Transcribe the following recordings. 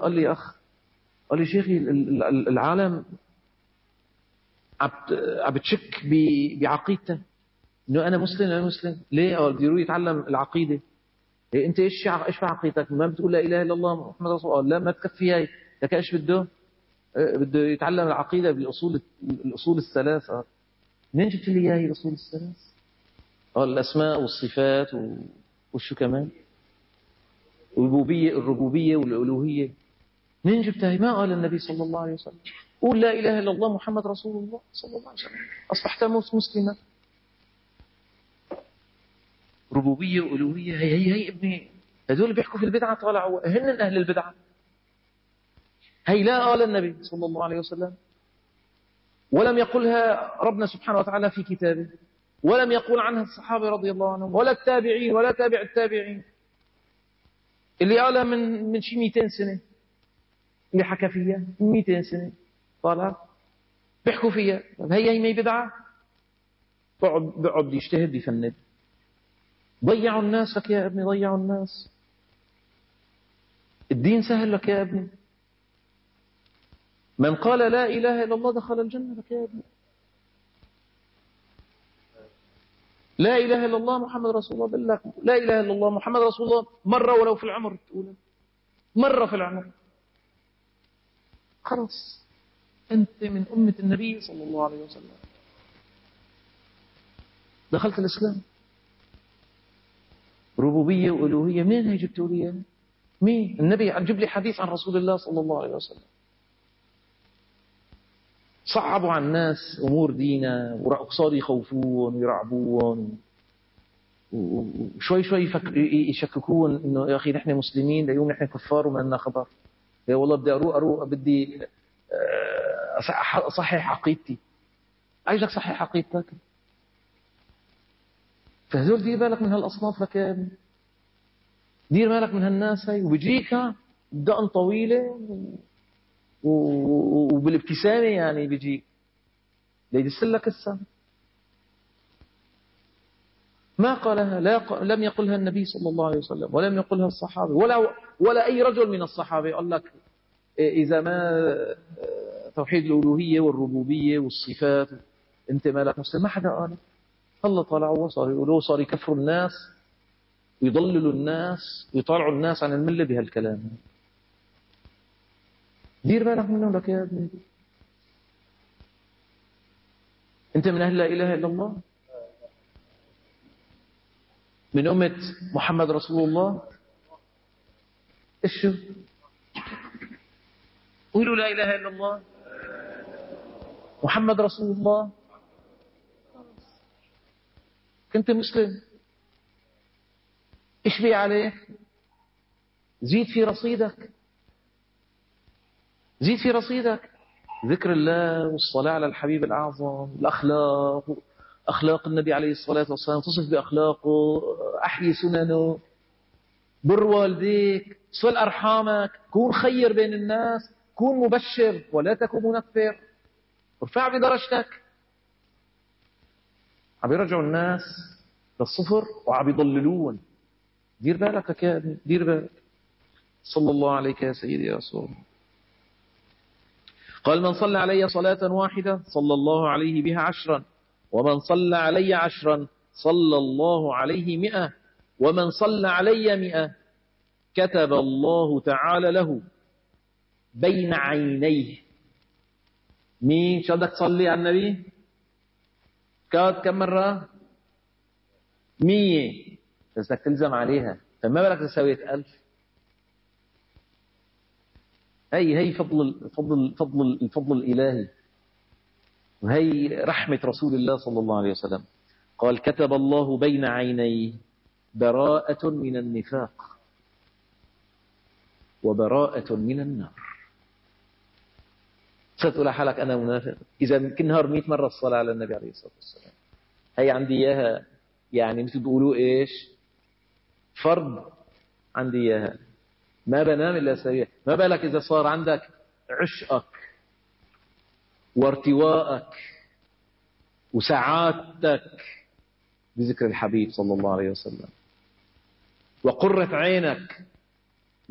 قال لي أخ، قال لي شيخي العالم عم بتشك بعقيدته، إنه أنا مسلم أنا مسلم. ليه؟ بده يروح يتعلم العقيدة. إيه أنت إيش في عقيدتك؟ ما بتقول لا إله إلا الله محمد رسول الله؟ لا ما تكفي هاي. لك إيش بده؟ بده يتعلم العقيدة الأصول الثلاث. منين جبت لي إياها الأصول الثلاث؟ الأسماء والصفات وشو كمان؟ الربوبية والألوهية. منين جبتها؟ ما قال النبي صلى الله عليه وسلم قول لا إله إلا الله محمد رسول الله صلى الله عليه وسلم أصبحت مسلما. ربوبية وألوهية هي ابني. هذول بيحكوا في البدعة طالعوا هن أهل البدعة. هي لا قال النبي صلى الله عليه وسلم، ولم يقلها ربنا سبحانه وتعالى في كتابه، ولم يقول عنها الصحابة رضي الله عنهم ولا التابعين ولا تابع التابعين. اللي قالها من شي 200 سنة، اللي حكى فيها 200 سنة طالع بيحكوا فيها. هي ما بدعة. بقعد يجتهد يفند. ضيعوا الناس لك يا ابني، ضيعوا الناس. الدين سهل لك يا ابني. من قال لا إله إلا الله دخل الجنة لك يا ابني. لا إله إلا الله محمد رسول الله. بالله لا إله إلا الله محمد رسول الله مرة ولو في العمر تقول مرة في العمر، خلاص أنت من أمة النبي صلى الله عليه وسلم، دخلت الإسلام. ربوبية وألوهية منين هي جبتوا لي؟ مين النبي؟ جيب لي حديث عن رسول الله صلى الله عليه وسلم. صعبوا على الناس أمور دينا وصاروا يخوفون ويرعبون وشوي شوي يشككون إنه يا أخي نحن مسلمين اليوم نحن كفار وما لنا خبر. يا والله بدي أروح بدي أصحح عقيدتي. عايزك صحيح عقيدتك. فهذول دير بالك من هالأصناف لك يا ابني، دير بالك من هالناس هاي. وبيجيك دقن طويلة وبالابتسامة يعني بيجيك ليدسلك السم. ما قالها لم يقلها النبي صلى الله عليه وسلم ولم يقلها الصحابة ولا أي رجل من الصحابة. قال لك إذا ما توحيد الألوهية والربوبية والصفات أنت مالك مسلم. ما حدا قال. الله طلعوا وصار يقولوا، صار يكفروا الناس ويضللوا الناس ويطالعوا الناس عن الملة بهالكلام. دير بالك منه لك يا ابني. أنت من أهل لا إله إلا الله، من أمة محمد رسول الله. إيش شو؟ قولوا لا إله إلا الله محمد رسول الله، كنت مسلم. إيش بي عليك؟ زيد في رصيدك، زيد في رصيدك. ذكر الله والصلاة على الحبيب الأعظم، الأخلاق، أخلاق النبي عليه الصلاة والسلام، تصف بأخلاقه، أحيي سننه، بر والديك، صل أرحامك، كون خير بين الناس، كون مبشر ولا تكون منفر، ارفع بدرجتك. عم يرجعوا الناس للصفر وعم يضللون. دير بالك يا ابني، دير بالك. صلى الله عليك يا سيدي يا رسول الله. قال من صلى علي صلاة واحدة صلى الله عليه بها 10، ومن صلى علي 10 صلى الله عليه 100، ومن صلى علي 100 كتب الله تعالى له بين عينيه. مين شو بدك تصلي على النبي؟ كم مرة؟ 100. بس بدك تلزم عليها، فما بالك إذا سويت 1000؟ هي الفضل الإلهي، وهي رحمة رسول الله صلى الله عليه وسلم. قال كتب الله بين عينيه براءة من النفاق وبراءة من النار. ستقول لحالك أنا منافق إذا كل نهار 100 مرة الصلاة على النبي عليه الصلاة والسلام. هي عندي إياها يعني مثل بيقولوا إيش، فرض عندي إياها، ما بنام إلا سريع. ما بالك إذا صار عندك عشقك وارتواءك وسعادتك بذكر الحبيب صلى الله عليه وسلم، وقرة عينك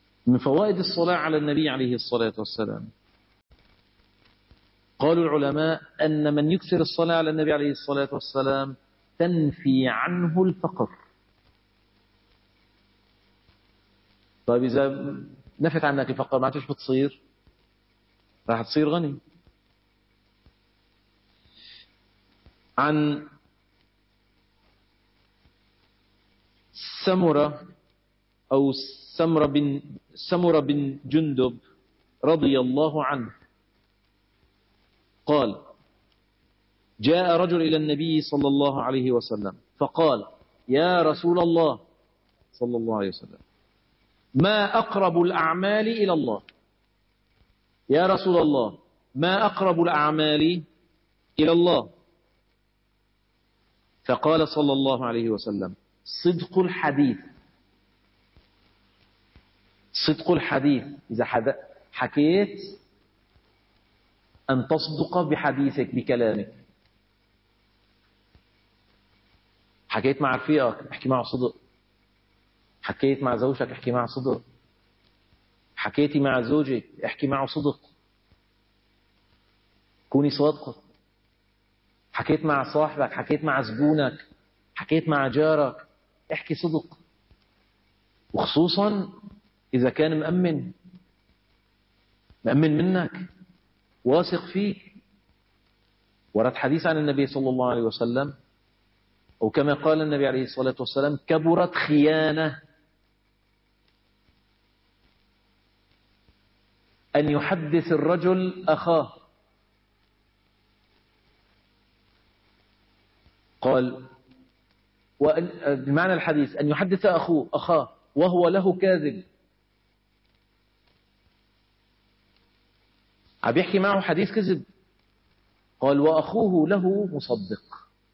من فوائد الصلاة على النبي عليه الصلاة والسلام، قالوا العلماء أن من يكثر الصلاة على النبي عليه الصلاة والسلام تنفي عنه الفقر. طيب إذا نفت عنك الفقر ما عادش بتصير؟ راح تصير غني. عن سمرة أو سمرة بن جندب رضي الله عنه قال: جاء رجل إلى النبي صلى الله عليه وسلم فقال: يا رسول الله صلى الله عليه وسلم، ما أقرب الأعمال إلى الله؟ يا رسول الله، ما أقرب الأعمال إلى الله؟ فقال صلى الله عليه وسلم: صدق الحديث. صدق الحديث، إذا حكيت أن تصدق بحديثك بكلامك. حكيت مع رفيقك احكي معه صدق. حكيت مع زوجك احكي معه صدق. حكيتي مع زوجك احكي معه صدق، كوني صادقة. حكيت مع صاحبك، حكيت مع زبونك، حكيت مع جارك، احكي صدق. وخصوصا إذا كان مأمن منك، واثق فيك. ورد حديث عن النبي صلى الله عليه وسلم، أو كما قال النبي عليه الصلاة والسلام: كبرت خيانة أن يحدث الرجل أخاه. قال بمعنى الحديث أن يحدث أخاه وهو له كاذب، عم يحكي معه حديث كذب. قال: وأخوه له مصدق،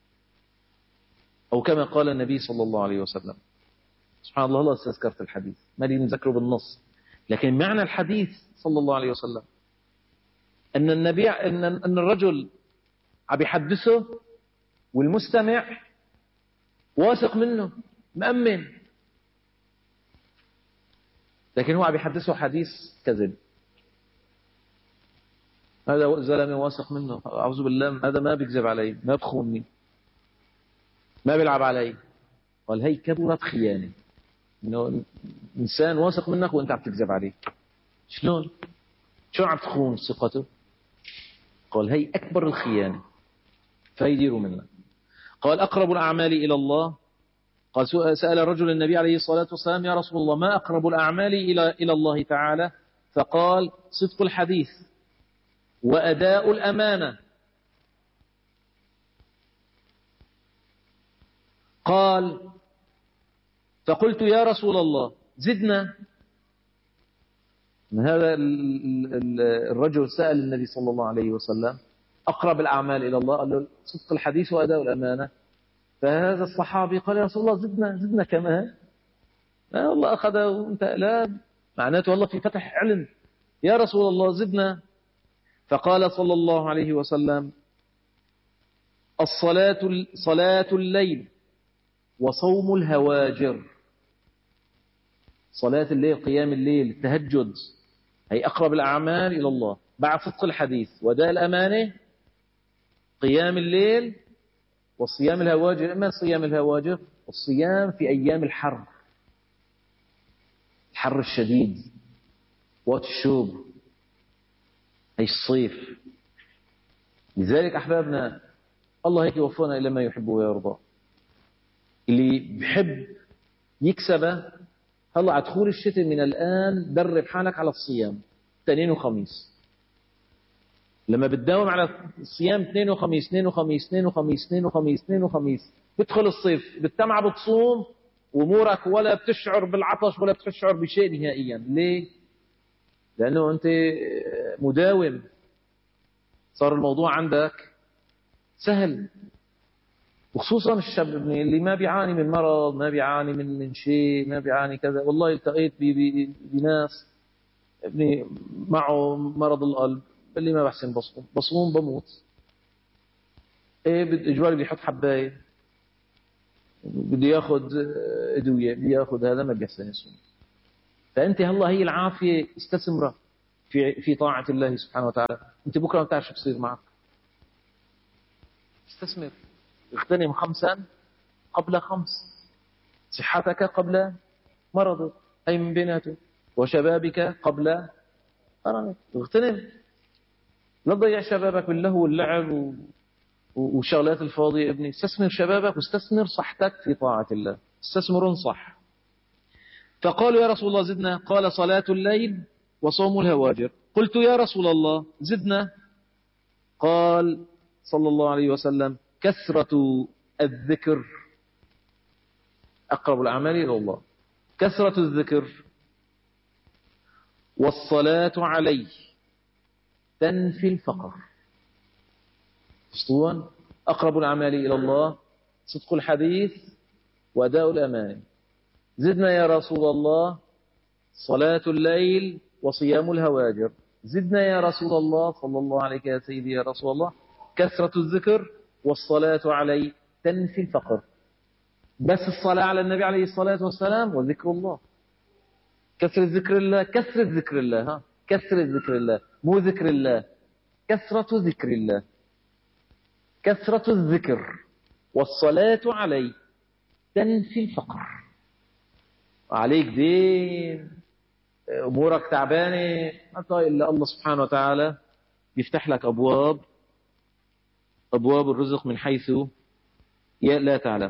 أو كما قال النبي صلى الله عليه وسلم. سبحان الله، الله استذكرت الحديث ما لي نذكره بالنص، لكن معنى الحديث صلى الله عليه وسلم أن النبي أن الرجل عم يحدثه والمستمع واثق منه مأمن، لكن هو عم يحدثه حديث كذب. هذا زلمه واثق منه، أعوذ بالله، هذا ما بيكذب علي، ما بخونني، ما بيلعب علي. قال: هي كبرت خيانة، إنه إنسان واثق منك وأنت عم تكذب عليه. شلون عم تخون ثقته؟ قال: هي أكبر الخيانة، فيديروا منها. قال: أقرب الأعمال إلى الله. قال: سأل رجل النبي عليه الصلاة والسلام: يا رسول الله، ما أقرب الأعمال إلى الله تعالى؟ فقال: صدق الحديث وأداء الأمانة. قال: فقلت يا رسول الله زدنا. من هذا الرجل سأل النبي صلى الله عليه وسلم أقرب الأعمال إلى الله، قال له صدق الحديث وأداء الأمانة. فهذا الصحابي قال: يا رسول الله زدنا كمان. لا والله أخذ وانت لا، معناته والله في فتح علم. يا رسول الله زدنا. فقال صلى الله عليه وسلم: صلاة الليل وصوم الهواجر. صلاة الليل، قيام الليل، التهجد، هي أقرب الأعمال إلى الله بعد صدق الحديث وداء الأمانة. قيام الليل وصيام الهواجر. ما صيام الهواجر؟ الصيام في أيام الحر الشديد، وقت الشوب، هي الصيف. لذلك أحبابنا الله هيك يوفقنا إلى ما يحب ويرضى. اللي بحب يكسب، هلا على دخول الشتاء من الآن درب حالك على الصيام اثنين وخميس. لما بتداوم على الصيام اثنين وخميس، بدخل الصيف بالتمعة بتصوم وامورك ولا بتشعر بالعطش ولا بتشعر بشيء نهائيا. ليه؟ لأنه أنت مداوم، صار الموضوع عندك سهل. وخصوصا الشاب اللي ما بيعاني من مرض، ما بيعاني من شيء، ما بيعاني كذا. والله التقيت بناس ابني معه مرض القلب، اللي ما بحسن بصوم بموت. ايه اجباري بيحط حبايه، بده ياخذ ادويه، بده ياخذ هذا، ما بيحسن يصوم. فأنت هلا هي العافية استثمرة في طاعة الله سبحانه وتعالى. أنت بكرة ما بتعرف شو بصير معك. استثمر، اغتنم 5 قبل 5، صحتك قبل مرضك أي من بيناته، وشبابك قبل هرمك. اغتنم، لا تضيع شبابك باللهو واللعب والشغلات الفاضية. ابني استثمر شبابك واستثمر صحتك في طاعة الله، استثمر صح. فقالوا يا رسول الله زدنا، قال صلاة الليل وصوم الهواجر. قلت يا رسول الله زدنا، قال صلى الله عليه وسلم كثرة الذكر أقرب الأعمال إلى الله. كثرة الذكر والصلاة عليه تنفي الفقر. اسطوان أقرب الأعمال إلى الله صدق الحديث وأداء الأمانة. زدنا يا رسول الله صلاة الليل وصيام الهواجر. زدنا يا رسول الله صلى الله عليك يا سيدي يا رسول الله كثرة الذكر والصلاة عليه تنفي الفقر. بس الصلاة على النبي عليه الصلاة والسلام وذكر الله. كثرة ذكر الله، كثرة ذكر الله، ها كثرة ذكر الله مو ذكر الله، كثرة ذكر الله. كثرة الذكر والصلاة عليه تنفي الفقر. عليك دين، أمورك تعبانة، ما طايق إلا الله سبحانه وتعالى يفتح لك أبواب الرزق من حيث لا تعلم.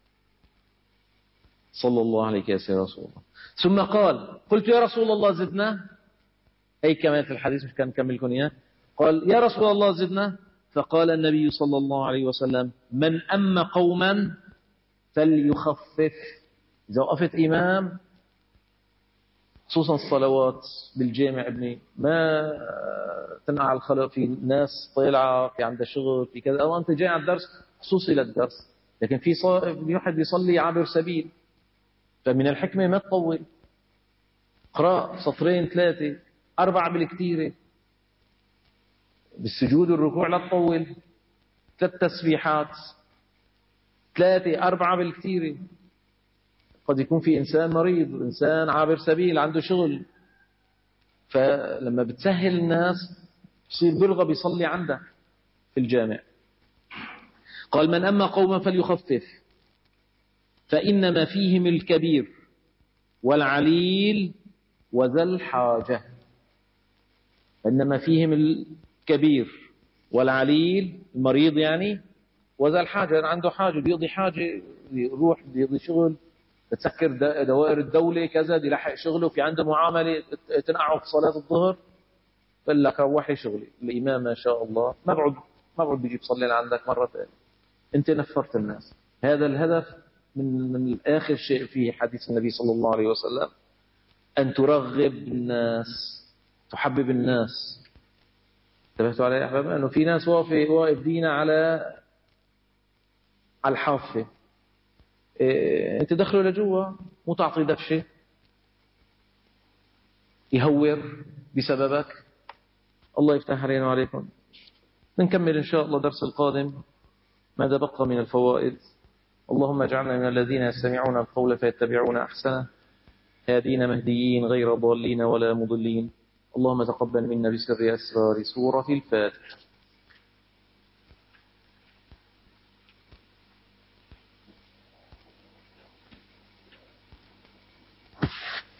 صلى الله عليك يا سيدي رسول الله. ثم قال قلت يا رسول الله زدنا، أي كما في الحديث مش كان نكملكم إياه. قال يا رسول الله زدنا، فقال النبي صلى الله عليه وسلم من أما قوما فليخفف. إذا وقفت إمام خصوصا الصلوات بالجامع ابني، ما تنقع على الخلق، في ناس طالعة، في عندها شغل، في كذا، أو أنت جاي على الدرس خصوصي للدرس، لكن في واحد بيصلي عابر سبيل، فمن الحكمة ما تطول، اقرأ 2 3 4 بالكثير. بالسجود والركوع لا تطول، 3 تسبيحات 3 4 بالكثير. قد يكون في إنسان مريض، إنسان عابر سبيل عنده شغل، فلما بتسهل الناس بصير بلغة بيصلي عندك في الجامع. قال من أما قوما فليخفف فإنما فيهم الكبير والعليل وذا الحاجة. إنما فيهم الكبير والعليل، المريض يعني، وذا الحاجة، عنده حاجة بيقضي حاجة، يروح بيقضي شغل، بتسكر دوائر الدولة كذا، دي لحق شغله، في عنده معاملة تنقعه في صلاة الظهر، قال لك روحي شغلي. الإمام ما شاء الله ما بعد بيجي بصلي لعندك مرة ثانية، أنت نفرت الناس. هذا الهدف من آخر شيء في حديث النبي صلى الله عليه وسلم، أن ترغب الناس، تحبب الناس. انتبهتوا علي يا أحباب؟ أنه في ناس واقف دينا على الحافة، أنت دخله لجوا مو تعطي دفشة، يهور بسببك. الله يفتح علينا وعليكم. نكمل إن شاء الله درس القادم ماذا بقى من الفوائد. اللهم اجعلنا من الذين يستمعون القول فيتبعون أحسنه، هادين مهديين غير ضالين ولا مضلين. اللهم تقبل منا بسر أسرار سورة الفاتحة.